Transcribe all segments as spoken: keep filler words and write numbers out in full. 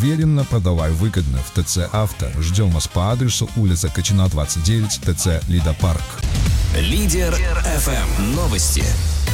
Уверенно, продавай выгодно в ТЦ «Авто». Ждем вас по адресу улица Качина, двадцать девять, ТЦ «Лидопарк». Лидер эф эм. Новости.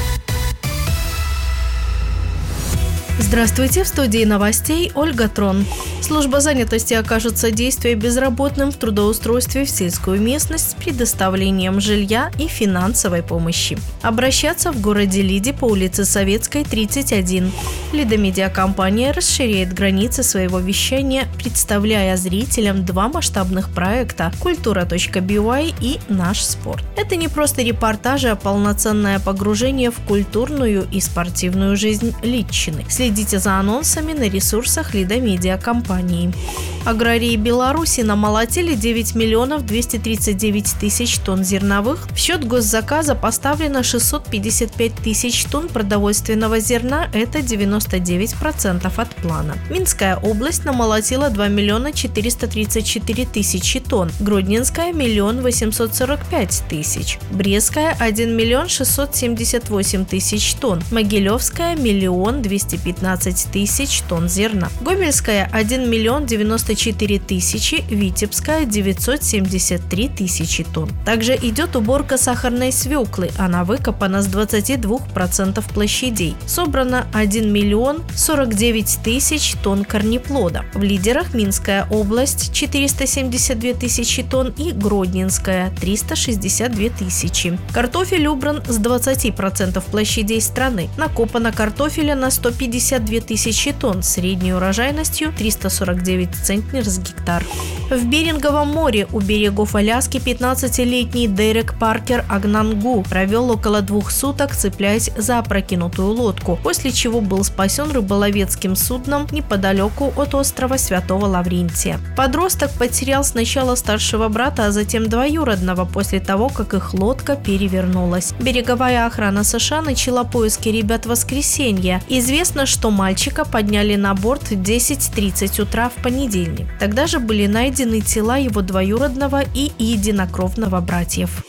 Здравствуйте, в студии новостей Ольга Трон. Служба занятости окажет содействие безработным в трудоустройстве в сельскую местность с предоставлением жилья и финансовой помощи. Обращаться в городе Лиде по улице Советской, тридцать один. Лида-медиакомпания расширяет границы своего вещания, представляя зрителям два масштабных проекта «Культура.бай» и «Наш спорт». Это не просто репортажи, а полноценное погружение в культурную и спортивную жизнь Лидчины. Следите за анонсами на ресурсах Лида-медиакомпании. Аграрии Беларуси намолотили девять миллионов двести тридцать девять тысяч тонн зерновых. В счет госзаказа поставлено шестьсот пятьдесят пять тысяч тонн продовольственного зерна, это девяносто девять процентов от плана. Минская область намолотила два миллиона четыреста тридцать четыре тысячи тонн, Гродненская – один миллион восемьсот сорок пять тысяч, Брестская – один миллион шестьсот семьдесят восемь тысяч тонн, Могилевская – один миллион двести пятнадцать тысяч тонн зерна, Гомельская – один миллион девяносто четыре тысячи, Витебская – девятьсот семьдесят три тысячи тонн. Также идет уборка сахарной свеклы, она выкопана с двадцати двух процентов площадей. Собрано один миллион сорок девять тысяч тонн корнеплода. В лидерах Минская область – четыреста семьдесят две тысячи тонн и Гродненская – триста шестьдесят две тысячи. Картофель убран с двадцати процентов площадей страны. Накопано картофеля на сто пятьдесят две тысячи тонн, средней урожайностью триста сорок девять центнеров с гектар. В Беринговом море у берегов Аляски пятнадцатилетний Дерек Паркер Агнангу провел около двух суток, цепляясь за опрокинутую лодку, после чего был спасен рыболовецким судном неподалеку от острова Святого Лаврентия. Подросток потерял сначала старшего брата, а затем двоюродного после того, как их лодка перевернулась. Береговая охрана США начала поиски ребят в воскресенье. Известно, что мальчика подняли на борт в десять тридцать утра в понедельник. Тогда же были найдены тела его двоюродного и единокровного братьев.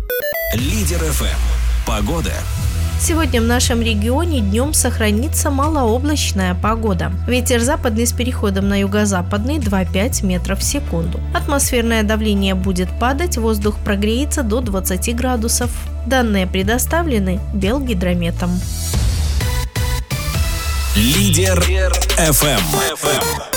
Лидер эф эм. Погода. Сегодня в нашем регионе днем сохранится малооблачная погода. Ветер западный с переходом на юго-западный два-пять метров в секунду. Атмосферное давление будет падать, воздух прогреется до двадцати градусов. Данные предоставлены Белгидрометом. Лидер эф эм.